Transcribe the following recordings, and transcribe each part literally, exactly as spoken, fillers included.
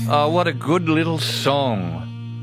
Oh, what a good little song.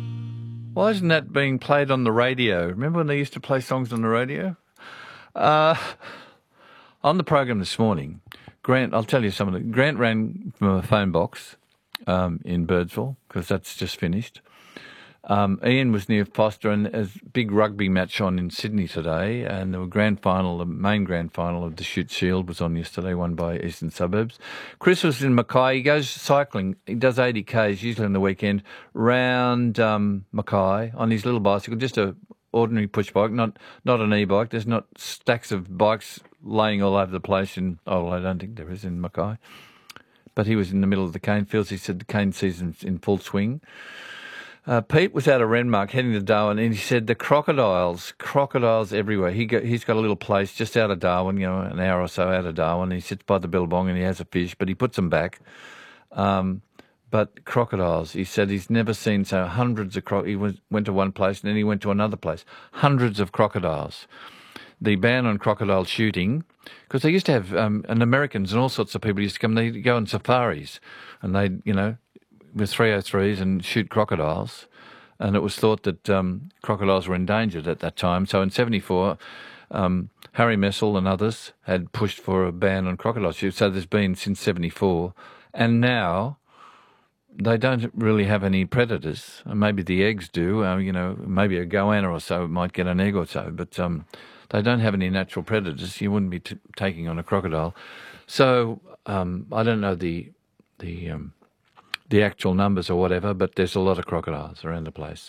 Why isn't that being played on the radio? Remember when they used to play songs on the radio? Uh, on the program this morning, Grant, I'll tell you some of the... Grant rang from a phone box um, in Birdsville, because that's just finished. Um, Ian was near Foster, and there's a big rugby match on in Sydney today, and the grand final, the main grand final of the Shute Shield was on yesterday, won by Eastern Suburbs. Chris was in Mackay. He goes cycling. He does eighty kays, usually on the weekend, round um, Mackay on his little bicycle, just a ordinary push bike, not not an e-bike. There's not stacks of bikes laying all over the place in, oh, I don't think there is in Mackay. But he was in the middle of the cane fields. He said the cane season's in full swing. Uh, Pete was out of Renmark heading to Darwin, and he said the crocodiles, crocodiles everywhere. He got, he's got a little place just out of Darwin, you know, an hour or so out of Darwin. He sits by the billabong and he has a fish, but he puts them back. Um, but crocodiles, he said he's never seen so hundreds of crocodiles. He was, went to one place and then he went to another place. Hundreds of crocodiles. The ban on crocodile shooting, because they used to have, um, and Americans and all sorts of people used to come, they'd go on safaris and they'd, you know, with three oh threes and shoot crocodiles, and it was thought that um, crocodiles were endangered at that time. So in seventy-four, um, Harry Messel and others had pushed for a ban on crocodile shooting. So there's been since seventy-four, and now they don't really have any predators. Maybe the eggs do. Uh, you know, maybe a goanna or so might get an egg or so, but um, they don't have any natural predators. You wouldn't be t- taking on a crocodile. So um, I don't know the the um, the actual numbers or whatever, but there's a lot of crocodiles around the place.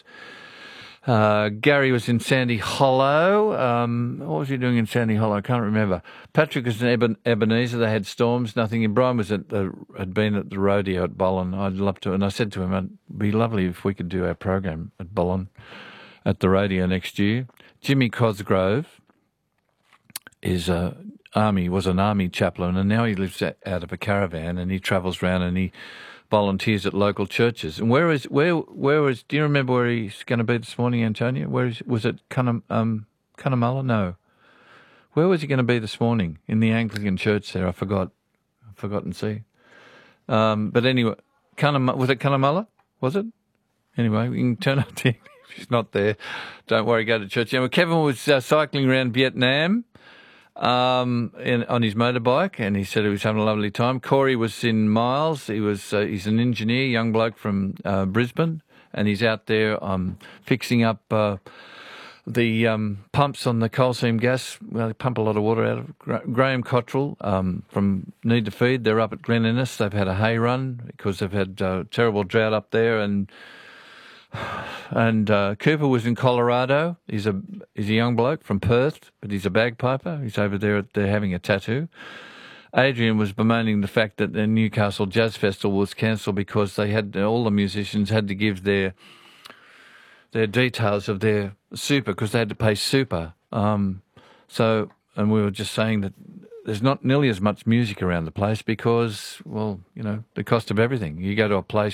Uh, Gary was in Sandy Hollow. Um, what was he doing in Sandy Hollow? I can't remember. Patrick was in Eben- Ebenezer. They had storms, nothing. And Brian was at the, had been at the rodeo at Bollen. I'd love to. And I said to him, it'd be lovely if we could do our program at Bollen at the rodeo next year. Jimmy Cosgrove is a army, was an army chaplain, and now he lives out of a caravan and he travels around and he volunteers at local churches. And where is where where is? Do you remember where he's going to be this morning, Antonio? Where is? Was it Cunham, um, Cunnamulla? No. Where was he going to be this morning? In the Anglican church there. I forgot. I've forgotten. See. Um, but anyway, Cunham, was it Cunnamulla? Was it? Anyway, we can turn up there. If he's not there, don't worry. Go to church. Anyway, Kevin was uh, cycling around Vietnam. Um, in, on his motorbike, and he said he was having a lovely time. Corey was in Miles. He was uh, he's an engineer, young bloke from uh, Brisbane, and he's out there um, fixing up uh, the um, pumps on the coal seam gas. Well, they pump a lot of water out of. Gra- Graham Cottrell um, from Need to Feed. They're up at Glen Innes. They've had a hay run because they've had uh, terrible drought up there, and. And uh, Cooper was in Colorado. He's a he's a young bloke from Perth, but he's a bagpiper. He's over there. At, they're having a tattoo. Adrian was bemoaning the fact that the Newcastle Jazz Festival was cancelled because they had all the musicians had to give their their details of their super because they had to pay super. Um, so, and we were just saying that there's not nearly as much music around the place because, well, you know, the cost of everything. You go to a place.